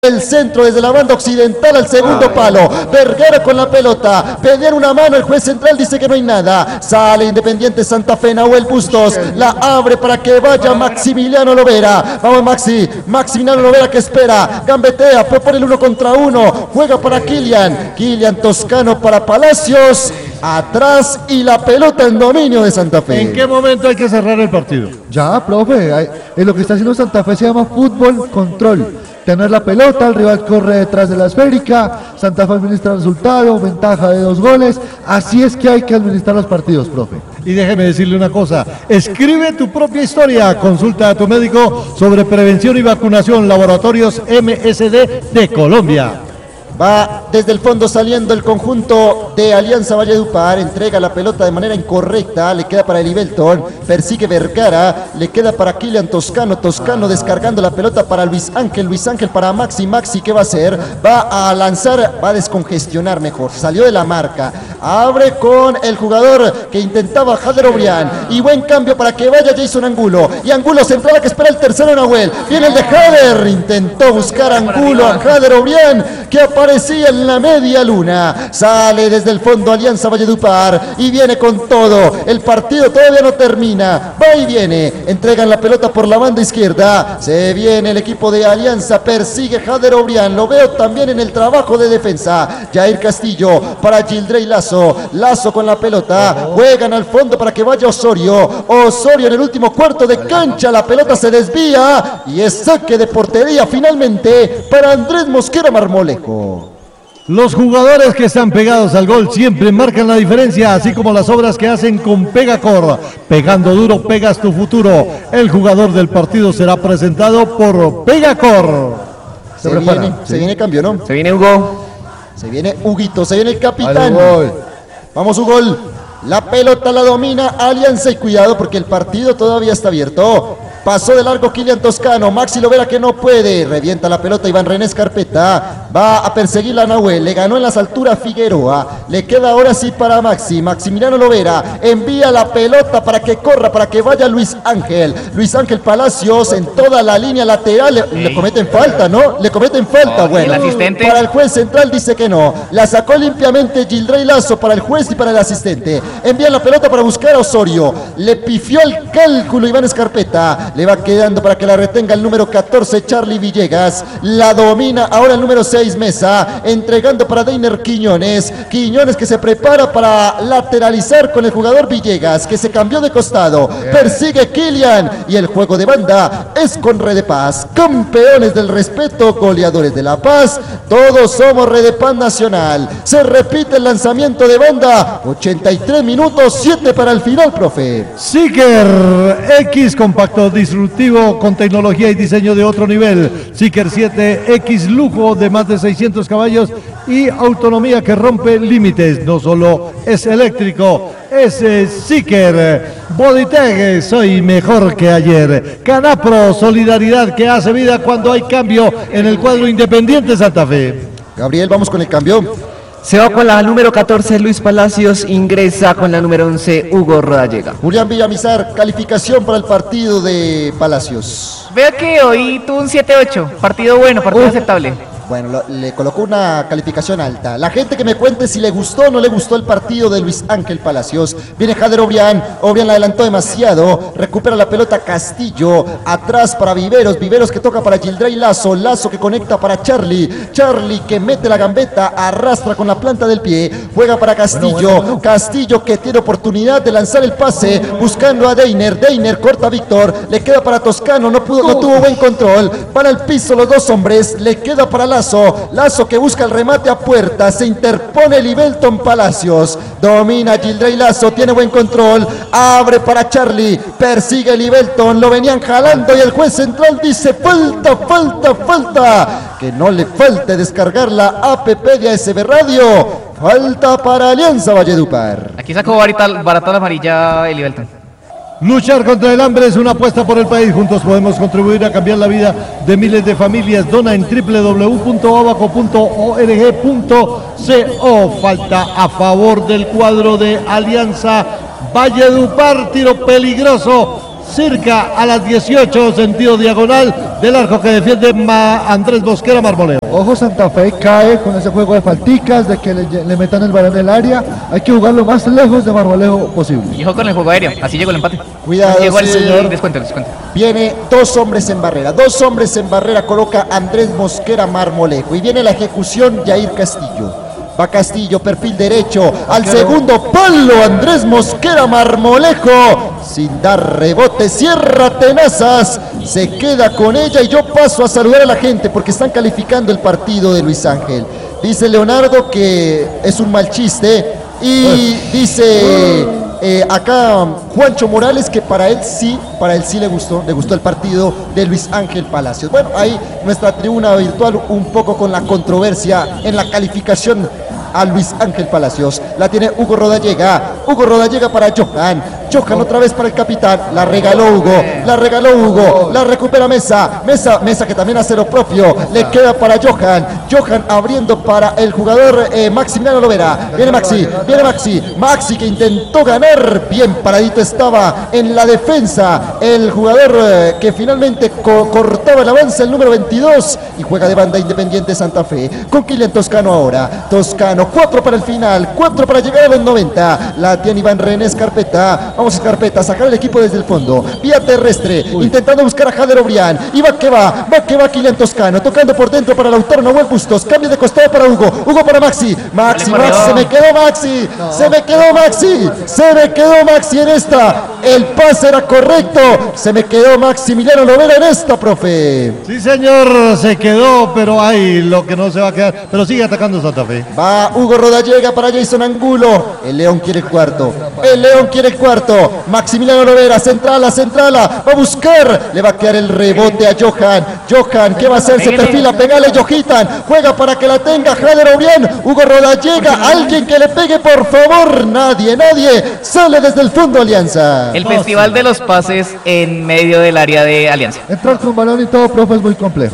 El centro desde la banda occidental al segundo palo. Vergara con la pelota. Pedían una mano. El juez central dice que no hay nada. Sale Independiente Santa Fe. Nahuel Bustos la abre para que vaya Maximiliano Lovera. Vamos Maxi. Maximiliano Lovera que espera. Gambetea. Propone el 1 contra 1. Juega para Kylian. Kylian Toscano para Palacios. Atrás y la pelota en dominio de Santa Fe. ¿En qué momento hay que cerrar el partido? Ya, profe. Lo que está haciendo Santa Fe se llama fútbol control. Tener la pelota, el rival corre detrás de la esférica, Santa Fe administra el resultado, ventaja de 2 goles, así es que hay que administrar los partidos, profe. Y déjeme decirle una cosa, escribe tu propia historia, consulta a tu médico sobre prevención y vacunación, Laboratorios MSD de Colombia. Va desde el fondo saliendo el conjunto de Alianza Valledupar, entrega la pelota de manera incorrecta, le queda para Elivelton, persigue Vergara, le queda para Kylian Toscano, Toscano descargando la pelota para Luis Ángel para Maxi, ¿qué va a hacer? Va a lanzar, va a descongestionar mejor, salió de la marca, abre con el jugador que intentaba Jader Obrián, y buen cambio para que vaya Jason Angulo, y Angulo central que espera el tercero Nahuel, viene el de Jader, intentó buscar Angulo a Jader Obrián, que aparecía en la media luna, sale desde el fondo Alianza Valledupar y viene con todo, el partido todavía no termina, va y viene, entregan la pelota por la banda izquierda, se viene el equipo de Alianza, persigue Jader Obrián, lo veo también en el trabajo de defensa, Jair Castillo para Gildrey Lazo, Lazo con la pelota, juegan al fondo para que vaya Osorio en el último cuarto de cancha, la pelota se desvía y es saque de portería finalmente para Andrés Mosquera Marmolejo. Los jugadores que están pegados al gol siempre marcan la diferencia, así como las obras que hacen con Pegacor. Pegando duro, pegas tu futuro. El jugador del partido será presentado por Pegacor. Se viene cambio, ¿no? Se viene Hugo. Se viene Huguito, se viene el capitán. Vamos, Hugo. La pelota la domina Alianza y cuidado porque el partido todavía está abierto. Pasó de largo Kylian Toscano, Maxi Lovera que no puede, revienta la pelota Iván René Escarpeta, va a perseguir la Nahuel, le ganó en las alturas Figueroa, le queda ahora sí para Maximiliano Lovera, envía la pelota para que corra, para que vaya Luis Ángel Palacios en toda la línea lateral, le cometen falta, ¿no? Le cometen falta, bueno, el asistente. Para el juez central dice que no, la sacó limpiamente Gildrey Lazo para el juez y para el asistente, envía la pelota para buscar a Osorio, le pifió el cálculo Iván Escarpeta, le va quedando para que la retenga el número 14 Charlie Villegas, la domina ahora el número 6 Mesa, entregando para Deiner Quiñones que se prepara para lateralizar con el jugador Villegas que se cambió de costado, persigue Kylian y el juego de banda es con Red de Paz, campeones del respeto, goleadores de la paz, todos somos Red de Paz Nacional, se repite el lanzamiento de banda, 83 minutos, 7 para el final, profe. Seeker X compacto disruptivo con tecnología y diseño de otro nivel. Seeker 7X lujo de más de 600 caballos y autonomía que rompe límites. No solo es eléctrico, es Seeker. Bodytech, soy mejor que ayer. Canapro, solidaridad que hace vida cuando hay cambio en el cuadro Independiente Santa Fe. Gabriel, vamos con el cambio. Se va con la número 14 Luis Palacios, ingresa con la número 11 Hugo Rodallega. Julián Villamizar, calificación para el partido de Palacios. Veo que hoy tuvo un 7-8, partido bueno, partido aceptable. Bueno, le colocó una calificación alta. La gente que me cuente si le gustó o no le gustó el partido de Luis Ángel Palacios. Viene Jader Obrián la adelantó demasiado, recupera la pelota Castillo, atrás para Viveros que toca para Gildrey Lazo que conecta para Charlie que mete la gambeta, arrastra con la planta del pie, juega para Castillo, Castillo que tiene oportunidad de lanzar el pase, buscando a Deiner corta a Víctor, le queda para Toscano, no tuvo buen control, van al piso los dos hombres, le queda para Lazo que busca el remate a puerta, se interpone Elivelton Palacios, domina Gildrey Lazo, tiene buen control, abre para Charlie, persigue Elivelton, lo venían jalando y el juez central dice falta, que no le falte descargar la app de ASB Radio, falta para Alianza Valledupar. Aquí sacó barata la amarilla Elivelton. Luchar contra el hambre es una apuesta por el país. Juntos podemos contribuir a cambiar la vida de miles de familias. Dona en www.abaco.org.co. Falta a favor del cuadro de Alianza Valledupar. Tiro peligroso. cerca a las 18, sentido diagonal del arco que defiende Andrés Mosquera Marmoleo. Ojo, Santa Fe cae con ese juego de falticas, de que le metan el balón en el área. Hay que jugar lo más lejos de Marmolejo posible. Y ojo con el juego aéreo, así llegó el empate. Cuidado, Así llegó el señor. descuento. Viene dos hombres en barrera, coloca Andrés Mosquera Marmolejo. Y viene la ejecución, Jair Castillo. Va Castillo, perfil derecho, al segundo palo, Andrés Mosquera Marmolejo, sin dar rebote, cierra tenazas, se queda con ella y yo paso a saludar a la gente porque están calificando el partido de Luis Ángel. Dice Leonardo que es un mal chiste y dice acá Juancho Morales que para él sí le gustó el partido de Luis Ángel Palacios. Bueno, ahí nuestra tribuna virtual un poco con la controversia en la calificación a Luis Ángel Palacios. La tiene Hugo Rodallega para Johan otra vez para el capitán, la regaló Hugo, la recupera Mesa que también hace lo propio, le queda para Johan abriendo para el jugador Maximiliano Lovera, viene Maxi que intentó ganar, bien paradito estaba en la defensa, el jugador que finalmente cortaba el avance, el número 22, y juega de banda Independiente Santa Fe, con Kylian Toscano ahora, 4 para el final, 4 para llegar a los 90, la tiene Iván René Escarpeta. Vamos Escarpeta, sacar el equipo desde el fondo, vía terrestre, intentando buscar a Jader Obrián, y va que va Kylian Toscano, tocando por dentro para Lautaro Nahuel Bustos, cambio de costado para Hugo para Maxi, se me quedó Maxi en esta, el pase era correcto, se me quedó Maximiliano Lovera en esta, profe. Sí señor, se quedó, pero hay lo que no se va a quedar, pero sigue atacando Santa Fe. Va Hugo Rodallega para Jason Angulo, el León quiere el cuarto, Maximiliano Lovera, centrala, va a buscar, le va a quedar el rebote a Johan, ¿qué va a hacer? Se perfila, pegale Johitan, juega para que la tenga Jader Obrián, Hugo Rodallega, alguien que le pegue por favor, nadie, sale desde el fondo Alianza. El festival de los pases en medio del área de Alianza. Entrar con balón y todo, profe, es muy complejo.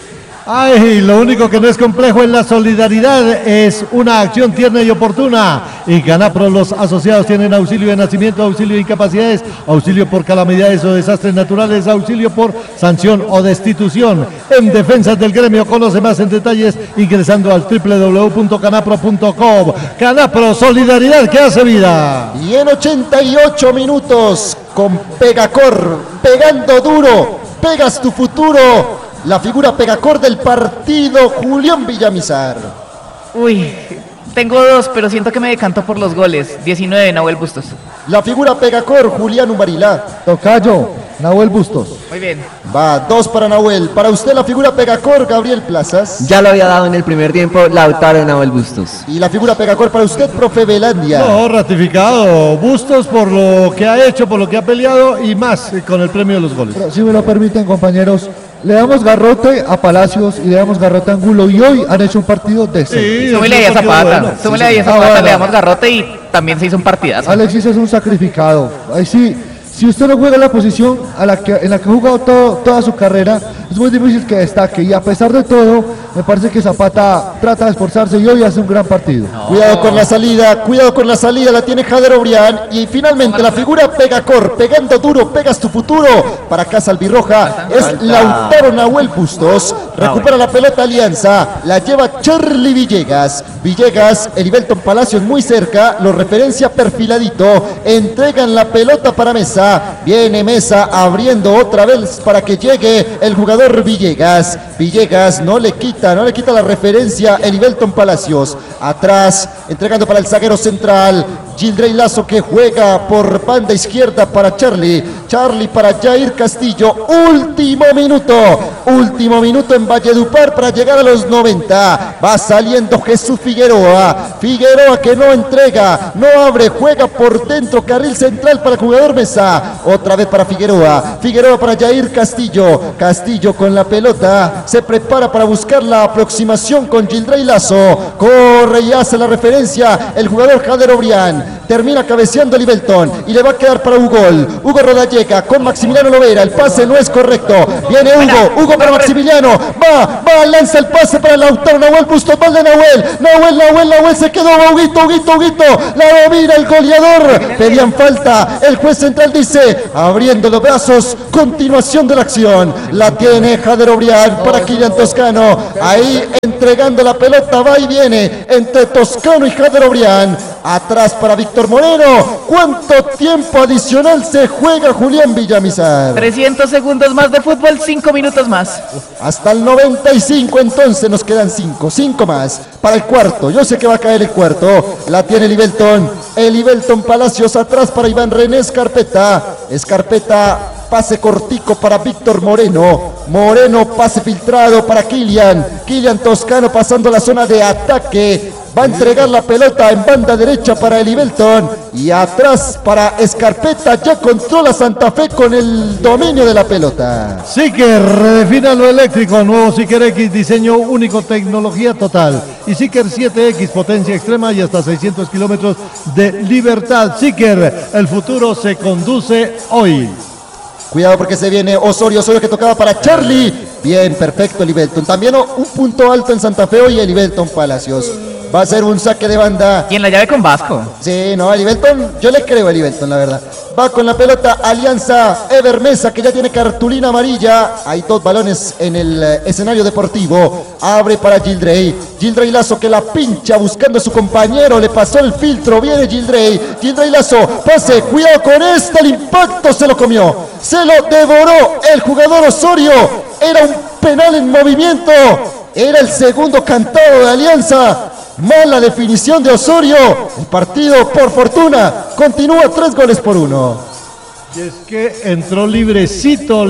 Ay, lo único que no es complejo en la solidaridad es una acción tierna y oportuna. Y Canapro, los asociados tienen auxilio de nacimiento, auxilio de incapacidades, auxilio por calamidades o desastres naturales, auxilio por sanción o destitución. En defensa del gremio, conoce más en detalles ingresando al www.canapro.com. Canapro, solidaridad que hace vida. Y en 88 minutos con Pegacor, pegando duro, pegas tu futuro. La figura Pegacor del partido, Julián Villamizar. Uy, tengo dos, pero siento que me decanto por los goles. 19, Nahuel Bustos. La figura Pegacor, Julián Umarilá. Tocayo, Nahuel Bustos. Muy bien. Va, 2 para Nahuel. Para usted la figura Pegacor, Gabriel Plazas. Ya lo había dado en el primer tiempo Lautaro Nahuel Bustos. Y la figura Pegacor para usted, profe Velandia. No, ratificado. Bustos por lo que ha hecho, por lo que ha peleado y más con el premio de los goles. Pero, si me lo permiten, compañeros, le damos garrote a Palacios y le damos garrote a Angulo y hoy han hecho un partido decente. Sí, Súmele ahí a Zapata, bueno. súmele ahí a Zapata, le damos garrote y también se hizo un partidazo. Alexis es un sacrificado. Ahí sí, si usted no juega la posición en la que ha jugado toda su carrera, es muy difícil que destaque. Y a pesar de todo, me parece que Zapata trata de esforzarse y hoy hace un gran partido. Cuidado con la salida, la tiene Jader Obrián. Y finalmente la figura Pegacor, pegando duro, pegas tu futuro. Para Casa Albirroja es Lautaro Nahuel Bustos. Recupera la pelota Alianza, la lleva Charly Villegas, Elivelton Palacios muy cerca, lo referencia perfiladito, entregan la pelota para Mesa, viene Mesa abriendo otra vez para que llegue el jugador Villegas, no le quita la referencia Elivelton Palacios, atrás, entregando para el zaguero central, Gildrey Lazo que juega por banda izquierda para Charly para Jair Castillo, último minuto en Valledupar para llegar a los 90, va saliendo Jesús Figueroa que no entrega, no abre, juega por dentro, carril central para el jugador Mesa, otra vez para Figueroa para Jair Castillo con la pelota, se prepara para buscar la aproximación con Gildrey Lazo, corre y hace la referencia el jugador Jader Obrián, termina cabeceando Livelton y le va a quedar para Hugo Rodallega con Maximiliano Lovera, el pase no es correcto, viene Hugo para Maximiliano, va, lanza el pase para Lautaro, Nahuel Bustos, va de Nahuel, se quedó Huguito, la domina el goleador, pedían falta, el juez central dice, abriendo los brazos, continuación de la acción, la tiene Jader Obrián para Kylian Toscano, ahí entregando la pelota, va y viene entre Toscano y Jader Obrián, atrás para Víctor Moreno. ¿Cuánto tiempo adicional se juega, Julián Villamizar? 300 segundos más de fútbol, 5 minutos más. Hasta el 95, entonces nos quedan 5 más para el cuarto. Yo sé que va a caer el cuarto. La tiene Livelton Palacios atrás para Iván René Escarpeta, pase cortico para Víctor Moreno, pase filtrado para Kylian Toscano pasando la zona de ataque, va a entregar la pelota en banda derecha para Livelton y atrás para Escarpeta, ya controla Santa Fe con el dominio de la pelota. Seeker redefina lo eléctrico, nuevo Seeker X, diseño único, tecnología total, y Seeker 7X, potencia extrema y hasta 600 kilómetros de libertad. Seeker, el futuro se conduce hoy. Cuidado porque se viene Osorio que tocaba para Charlie. Bien, perfecto Livelton. También un punto alto en Santa Fe hoy el Livelton Palacios. Va a ser un saque de banda. Y en la llave con Vasco. Sí, no, el Livelton, yo le creo a Livelton, la verdad. Va con la pelota Alianza Ever Mesa, que ya tiene cartulina amarilla. Hay 2 balones en el escenario deportivo. Abre para Gildrey Lazo, que la pincha buscando a su compañero. Le pasó el filtro, viene Gildrey Lazo, pase, cuidado con el impacto, se lo comió. Se lo devoró el jugador Osorio. Era un penal en movimiento. Era el segundo cantado de Alianza. Mala definición de Osorio. El partido, por fortuna, continúa 3-1. Y es que entró librecito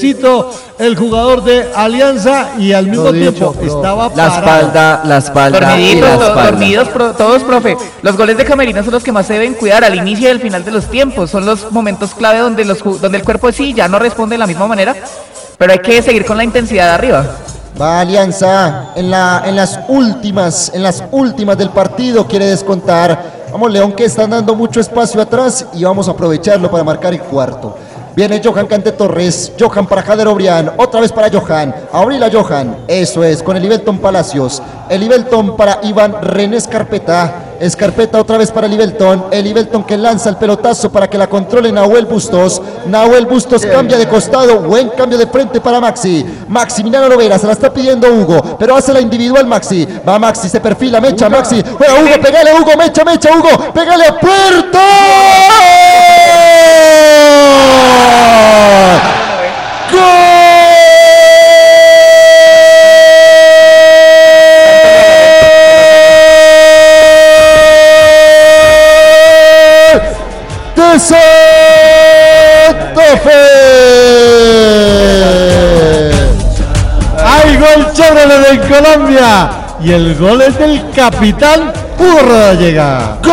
el jugador de Alianza y al mismo tiempo estaba parado. La espalda y la espalda. Dormidos todos, profe. Los goles de Camerino son los que más se deben cuidar al inicio y al final de los tiempos. Son los momentos clave donde el cuerpo sí ya no responde de la misma manera, pero hay que seguir con la intensidad de arriba. Va Alianza en las últimas del partido, quiere descontar. Vamos León, que están dando mucho espacio atrás y vamos a aprovecharlo para marcar el cuarto. Viene Johan Cante Torres, Johan para Jader Obrián, otra vez para Johan, a abrir a Johan, eso es, con el Livelton Palacios, el Livelton para Iván René Escarpeta otra vez para el Livelton que lanza el pelotazo para que la controle Nahuel Bustos cambia de costado, buen cambio de frente para Maximiliano Lovera, se la está pidiendo Hugo, pero hace la individual va Maxi, se perfila, mecha Maxi, juega Hugo, pegale Hugo, mecha Hugo, pegale a puerta. De Santa Fe. Hay gol Chevrolet en Colombia y el gol es del capitán Hugo Rodallega.